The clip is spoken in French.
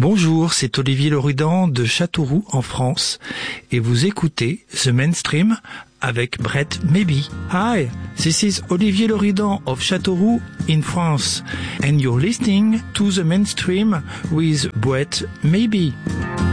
Bonjour, c'est Olivier Loridan de Châteauroux en France et vous écoutez The Mainstream avec Brett Maybe. Hi, this is Olivier Loridan of Châteauroux in France and you're listening to The Mainstream with Brett Maybe.